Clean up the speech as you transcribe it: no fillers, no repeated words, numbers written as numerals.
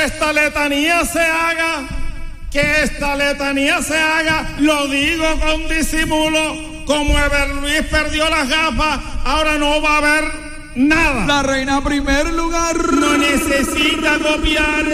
que esta letanía se haga, lo digo con disimulo, como Ever Luis perdió las gafas, ahora no va a haber nada. La reina primer lugar. No necesita copiar